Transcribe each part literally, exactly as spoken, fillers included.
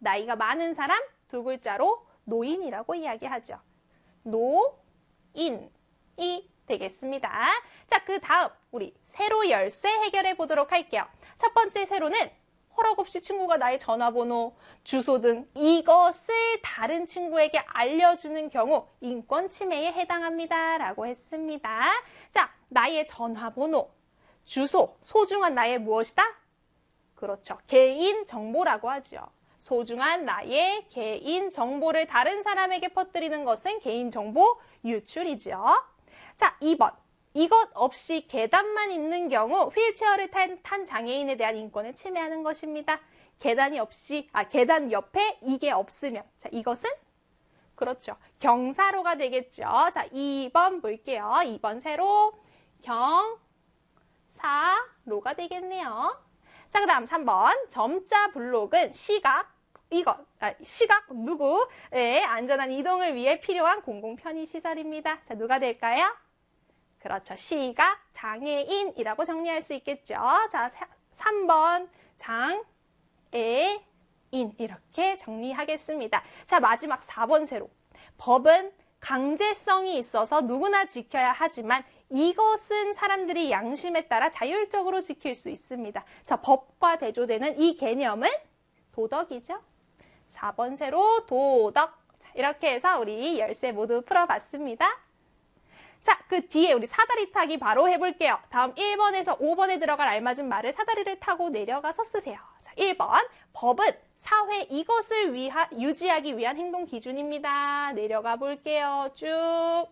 나이가 많은 사람, 두 글자로 노인이라고 이야기하죠. 노인이 되겠습니다. 자, 그 다음 우리 세로 열쇠 해결해 보도록 할게요. 첫 번째 세로는 허락 없이 친구가 나의 전화번호, 주소 등 이것을 다른 친구에게 알려주는 경우 인권 침해에 해당합니다. 라고 했습니다. 자, 나의 전화번호, 주소, 소중한 나의 무엇이다? 그렇죠. 개인 정보라고 하죠. 소중한 나의 개인 정보를 다른 사람에게 퍼뜨리는 것은 개인정보 유출이죠. 자, 이 번. 이것 없이 계단만 있는 경우 휠체어를 탄, 탄 장애인에 대한 인권을 침해하는 것입니다. 계단이 없이, 아, 계단 옆에 이게 없으면. 자, 이것은? 그렇죠. 경사로가 되겠죠. 자, 이 번 볼게요. 이 번 세로 경사로가 되겠네요. 자, 그 다음 삼 번. 점자 블록은 시각, 이것, 아, 시각 누구의 안전한 이동을 위해 필요한 공공편의시설입니다. 자, 누가 될까요? 그렇죠. 시각 장애인이라고 정리할 수 있겠죠. 자, 삼 번 장애인 이렇게 정리하겠습니다. 자, 마지막 사 번 세로. 법은 강제성이 있어서 누구나 지켜야 하지만 이것은 사람들이 양심에 따라 자율적으로 지킬 수 있습니다. 자, 법과 대조되는 이 개념은 도덕이죠. 사 번 세로 도덕. 자, 이렇게 해서 우리 열쇠 모두 풀어봤습니다. 자, 그 뒤에 우리 사다리 타기 바로 해볼게요. 다음 일 번에서 오 번에 들어갈 알맞은 말을 사다리를 타고 내려가서 쓰세요. 자, 일 번. 법은 사회 이것을 위하, 유지하기 위한 행동 기준입니다. 내려가 볼게요. 쭉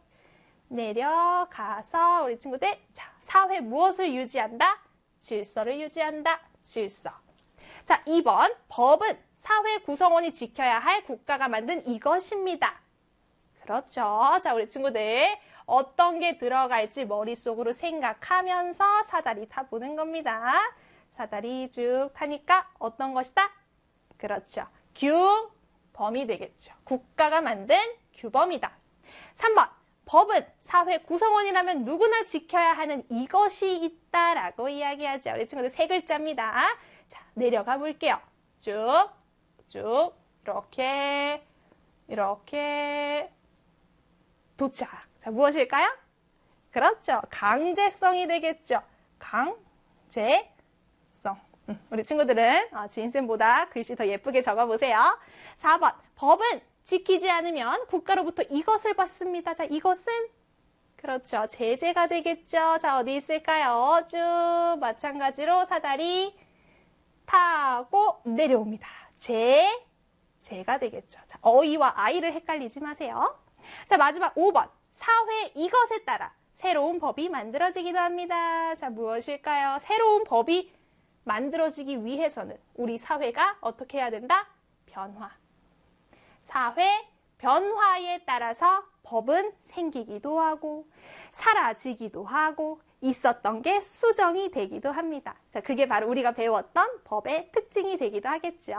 내려가서 우리 친구들, 자, 사회 무엇을 유지한다? 질서를 유지한다. 질서. 자, 이 번. 법은 사회 구성원이 지켜야 할 국가가 만든 이것입니다. 그렇죠. 자, 우리 친구들. 어떤 게 들어갈지 머릿속으로 생각하면서 사다리 타보는 겁니다. 사다리 쭉 타니까 어떤 것이다? 그렇죠. 규범이 되겠죠. 국가가 만든 규범이다. 삼 번. 법은 사회 구성원이라면 누구나 지켜야 하는 이것이 있다라고 이야기하죠. 우리 친구들 세 글자입니다. 자, 내려가 볼게요. 쭉, 쭉, 이렇게, 이렇게, 도착. 자, 무엇일까요? 그렇죠. 강제성이 되겠죠. 강제성. 음, 우리 친구들은 어, 지인쌤보다 글씨 더 예쁘게 적어보세요. 사 번. 법은 지키지 않으면 국가로부터 이것을 받습니다. 자, 이것은? 그렇죠. 제재가 되겠죠. 자, 어디 있을까요? 쭉 마찬가지로 사다리 타고 내려옵니다. 제, 제가 되겠죠. 자, 어이와 아이를 헷갈리지 마세요. 자, 마지막 오 번. 사회 이것에 따라 새로운 법이 만들어지기도 합니다. 자, 무엇일까요? 새로운 법이 만들어지기 위해서는 우리 사회가 어떻게 해야 된다? 변화. 사회 변화에 따라서 법은 생기기도 하고 사라지기도 하고 있었던 게 수정이 되기도 합니다. 자, 그게 바로 우리가 배웠던 법의 특징이 되기도 하겠죠.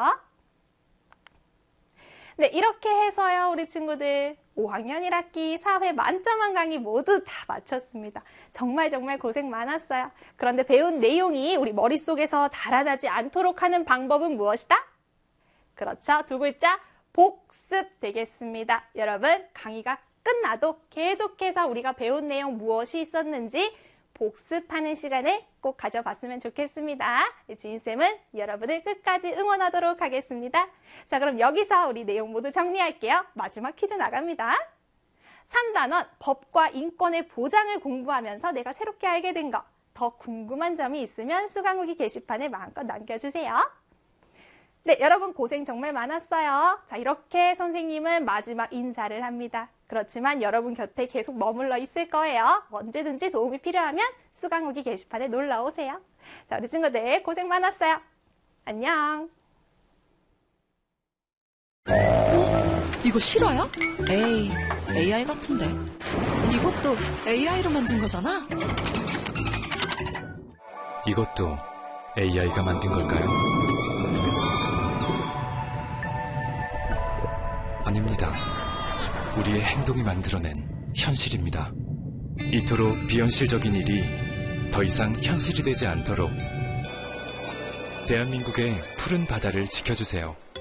네, 이렇게 해서요, 우리 친구들 오 학년 일 학기 사회 만점한 강의 모두 다 마쳤습니다. 정말 정말 고생 많았어요. 그런데 배운 내용이 우리 머릿속에서 달아나지 않도록 하는 방법은 무엇이다? 그렇죠. 두 글자, 복습 되겠습니다. 여러분, 강의가 끝나도 계속해서 우리가 배운 내용 무엇이 있었는지 복습하는 시간을 꼭 가져봤으면 좋겠습니다. 지인쌤은 여러분을 끝까지 응원하도록 하겠습니다. 자, 그럼 여기서 우리 내용 모두 정리할게요. 마지막 퀴즈 나갑니다. 삼 단원 법과 인권의 보장을 공부하면서 내가 새롭게 알게 된 거, 더 궁금한 점이 있으면 수강후기 게시판에 마음껏 남겨주세요. 네, 여러분 고생 정말 많았어요. 자, 이렇게 선생님은 마지막 인사를 합니다. 그렇지만 여러분 곁에 계속 머물러 있을 거예요. 언제든지 도움이 필요하면 수강후기 게시판에 놀러 오세요. 자, 우리 친구들 고생 많았어요. 안녕. 어? 이거 실화야? 에이, 에이아이 같은데. 이것도 에이아이로 만든 거잖아? 이것도 에이아이가 만든 걸까요? 아닙니다. 우리의 행동이 만들어낸 현실입니다. 이토록 비현실적인 일이 더 이상 현실이 되지 않도록 대한민국의 푸른 바다를 지켜주세요.